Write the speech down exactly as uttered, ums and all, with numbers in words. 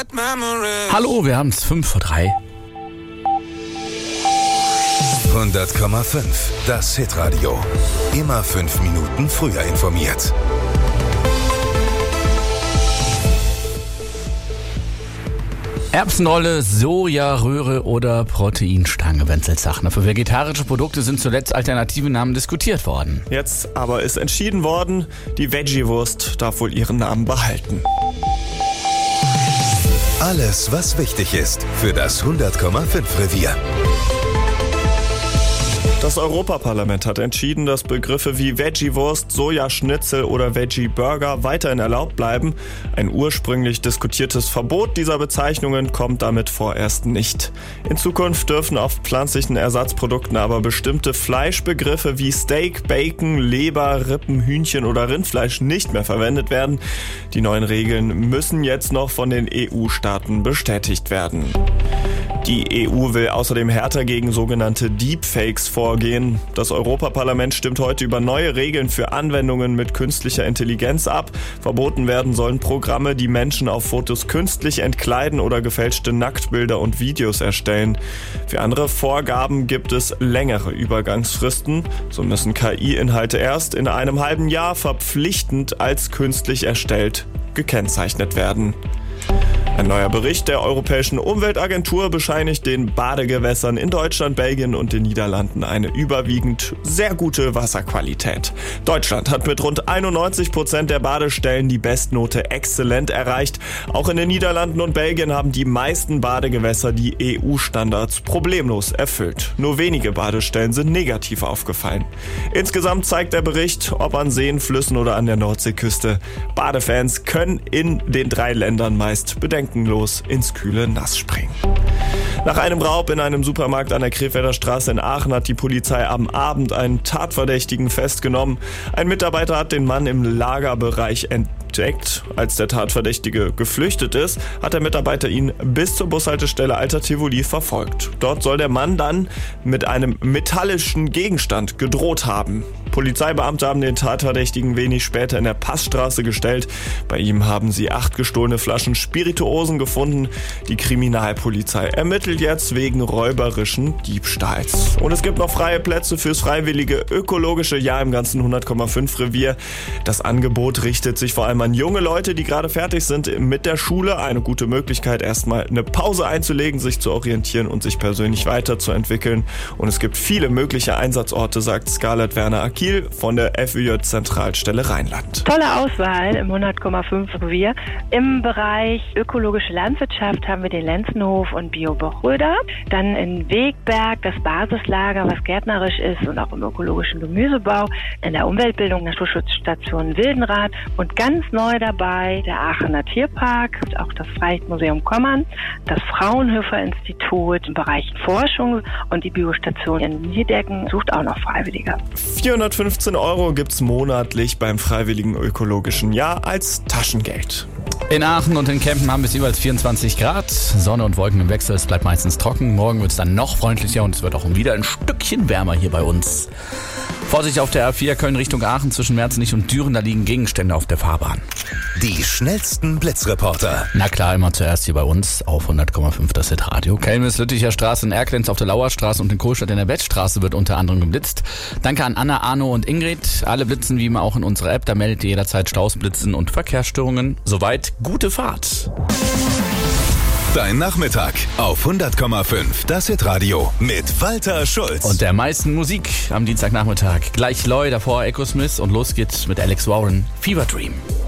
Hallo, wir haben es fünf vor drei. hundert Komma fünf, das Hitradio. Immer fünf Minuten früher informiert. Erbsenrolle, Sojaröhre oder Proteinstange, Wenzelsachen. Für vegetarische Produkte sind zuletzt alternative Namen diskutiert worden. Jetzt aber ist entschieden worden, die Veggie-Wurst darf wohl ihren Namen behalten. Alles, was wichtig ist für das hundert Komma fünf Revier. Das Europaparlament hat entschieden, dass Begriffe wie Veggie-Wurst, Sojaschnitzel oder Veggie-Burger weiterhin erlaubt bleiben. Ein ursprünglich diskutiertes Verbot dieser Bezeichnungen kommt damit vorerst nicht. In Zukunft dürfen auf pflanzlichen Ersatzprodukten aber bestimmte Fleischbegriffe wie Steak, Bacon, Leber, Rippen, Hühnchen oder Rindfleisch nicht mehr verwendet werden. Die neuen Regeln müssen jetzt noch von den E U-Staaten bestätigt werden. Die E U will außerdem härter gegen sogenannte Deepfakes vorgehen. Das Europaparlament stimmt heute über neue Regeln für Anwendungen mit künstlicher Intelligenz ab. Verboten werden sollen Programme, die Menschen auf Fotos künstlich entkleiden oder gefälschte Nacktbilder und Videos erstellen. Für andere Vorgaben gibt es längere Übergangsfristen. So müssen K I-Inhalte erst in einem halben Jahr verpflichtend als künstlich erstellt gekennzeichnet werden. Ein neuer Bericht der Europäischen Umweltagentur bescheinigt den Badegewässern in Deutschland, Belgien und den Niederlanden eine überwiegend sehr gute Wasserqualität. Deutschland hat mit rund einundneunzig Prozent der Badestellen die Bestnote exzellent erreicht. Auch in den Niederlanden und Belgien haben die meisten Badegewässer die E U-Standards problemlos erfüllt. Nur wenige Badestellen sind negativ aufgefallen. Insgesamt zeigt der Bericht, ob an Seen, Flüssen oder an der Nordseeküste, Badefans können in den drei Ländern meist bedenkenlos ins kühle Nass springen. Nach einem Raub in einem Supermarkt an der Krefelder Straße in Aachen hat die Polizei am Abend einen Tatverdächtigen festgenommen. Ein Mitarbeiter hat den Mann im Lagerbereich entdeckt. Als der Tatverdächtige geflüchtet ist, hat der Mitarbeiter ihn bis zur Bushaltestelle Alter Tivoli verfolgt. Dort soll der Mann dann mit einem metallischen Gegenstand gedroht haben. Polizeibeamte haben den Tatverdächtigen wenig später in der Passstraße gestellt. Bei ihm haben sie acht gestohlene Flaschen Spirituosen gefunden. Die Kriminalpolizei ermittelt jetzt wegen räuberischen Diebstahls. Und es gibt noch freie Plätze fürs freiwillige ökologische Jahr im ganzen hundert Komma fünf Revier. Das Angebot richtet sich vor allem an junge Leute, die gerade fertig sind mit der Schule. Eine gute Möglichkeit, erstmal eine Pause einzulegen, sich zu orientieren und sich persönlich weiterzuentwickeln. Und es gibt viele mögliche Einsatzorte, sagt Scarlett Werner-Akil von der F Ü J-Zentralstelle Rheinland. Tolle Auswahl im hundert Komma fünf Revier. Im Bereich ökologische Landwirtschaft haben wir den Lenzenhof und Bio-Bochröder. Dann in Wegberg das Basislager, was gärtnerisch ist und auch im ökologischen Gemüsebau. In der Umweltbildung Naturschutzstation Wildenrath. Und ganz neu dabei der Aachener Tierpark, auch das Freilichtmuseum Kommern, das Fraunhofer-Institut im Bereich Forschung und die Biostation in Niedecken sucht auch noch Freiwillige. vierhundertfünfzehn Euro gibt's monatlich beim Freiwilligen Ökologischen Jahr als Taschengeld. In Aachen und in Kempen haben es jeweils vierundzwanzig Grad. Sonne und Wolken im Wechsel, es bleibt meistens trocken. Morgen wird es dann noch freundlicher und es wird auch wieder ein Stückchen wärmer hier bei uns. Vorsicht auf der A vier Köln Richtung Aachen zwischen Merzenich und Düren, da liegen Gegenstände auf der Fahrbahn. Die schnellsten Blitzreporter. Na klar, immer zuerst hier bei uns auf hundert Komma fünf das Hitradio. Kelmis-Lütticher Straße in Erklenz auf der Lauerstraße und in Kohlstadt in der Wettstraße wird unter anderem geblitzt. Danke an Anna, Arno und Ingrid. Alle blitzen wie immer auch in unserer App. Da meldet ihr jederzeit Staus, Blitzen und Verkehrsstörungen. Soweit gute Fahrt. Dein Nachmittag auf hundert Komma fünf das Hitradio mit Walter Schulz. Und der meisten Musik am Dienstagnachmittag. Gleich Loy, davor Echo Smith und los geht's mit Alex Warren, Fever Dream.